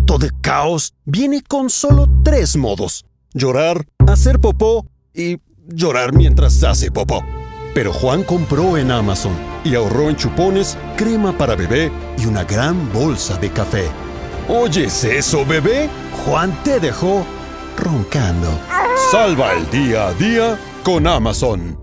cuarto de caos viene con solo 3 modos: llorar, hacer popó y llorar mientras hace popó. Pero Juan compró en Amazon y ahorró en chupones, crema para bebé y una gran bolsa de café. ¿Oyes eso, bebé? Juan te dejó roncando. Salva el día a día con Amazon.